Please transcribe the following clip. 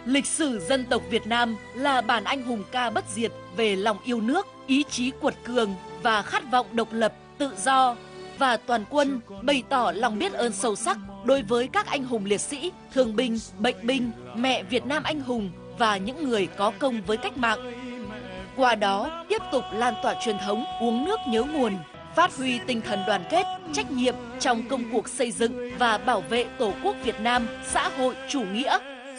Lịch sử dân tộc Việt Nam là bản anh hùng ca bất diệt về lòng yêu nước, ý chí cuột cường và khát vọng độc lập, tự do. Và toàn quân bày tỏ lòng biết ơn sâu sắc đối với các anh hùng liệt sĩ, thương binh, bệnh binh, mẹ Việt Nam anh hùng và những người có công với cách mạng. Qua đó, tiếp tục lan tỏa truyền thống uống nước nhớ nguồn, phát huy tinh thần đoàn kết, trách nhiệm trong công cuộc xây dựng và bảo vệ Tổ quốc Việt Nam xã hội chủ nghĩa.